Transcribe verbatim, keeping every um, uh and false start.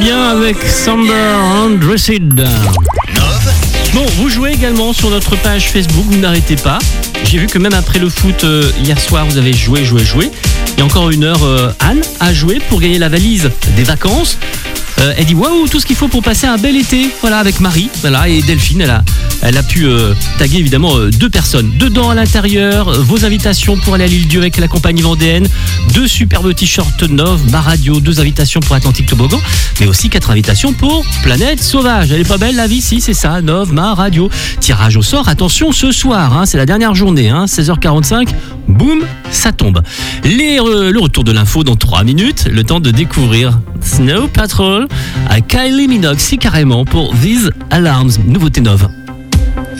bien avec Somber Undressed. Bon, vous jouez également sur notre page Facebook, vous n'arrêtez pas. J'ai vu que même après le foot euh, hier soir, vous avez joué, joué, joué. Il y a encore une heure, euh, Anne a joué pour gagner la valise des vacances. Euh, elle dit waouh, tout ce qu'il faut pour passer un bel été, voilà, avec Marie, voilà, et Delphine, elle a, elle a pu euh, taguer évidemment euh, deux personnes dedans à l'intérieur, euh, vos invitations pour aller à l'île Dieu avec la compagnie vendéenne, deux superbes t-shirts Nov, ma radio, deux invitations pour Atlantique Toboggan, mais aussi quatre invitations pour Planète Sauvage. Elle est pas belle la vie, si c'est ça, Nov, ma radio. Tirage au sort, attention ce soir, hein, c'est la dernière journée, hein, seize heures quarante-cinq, boum, ça tombe. Les, euh, le retour de l'info dans trois minutes, le temps de découvrir Snow Patrol à Kylie Minogue, si carrément pour These Alarms, nouveauté Nov.